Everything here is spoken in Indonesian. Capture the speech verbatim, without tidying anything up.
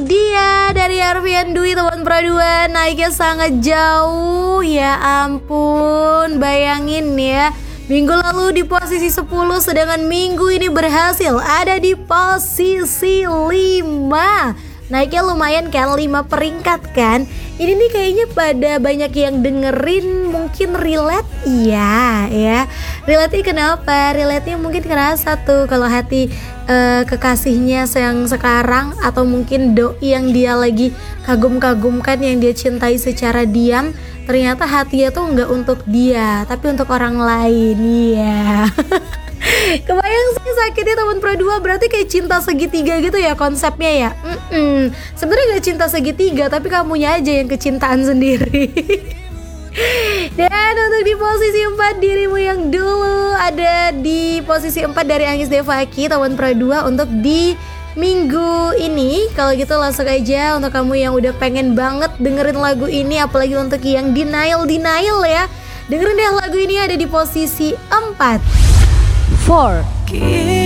dia dari Arfian Dwi teman Pro dua, naiknya sangat jauh. Ya ampun, bayangin ya, minggu lalu di posisi sepuluh, sedangkan minggu ini berhasil ada di posisi lima. Naiknya lumayan kan, lima peringkat kan. Ini nih kayaknya pada banyak yang dengerin mungkin relate. Iya ya, relate kenapa? Relate-nya mungkin kerasa tuh kalau hati uh, kekasihnya yang sekarang, atau mungkin doi yang dia lagi kagum-kagumkan, yang dia cintai secara diam, ternyata hatinya tuh nggak untuk dia tapi untuk orang lain. Iya. Kebayang sih sakitnya teman Pro dua, berarti kayak cinta segitiga gitu ya konsepnya ya. Mm-mm. Sebenarnya gak cinta segitiga, tapi kamunya aja yang kecintaan sendiri. Dan untuk di posisi empat, dirimu yang dulu ada di posisi empat dari Anggis Devaki teman Pro dua untuk di minggu ini. Kalau gitu langsung aja untuk kamu yang udah pengen banget dengerin lagu ini, apalagi untuk yang denial denial ya, dengerin deh lagu ini, ada di posisi empat. four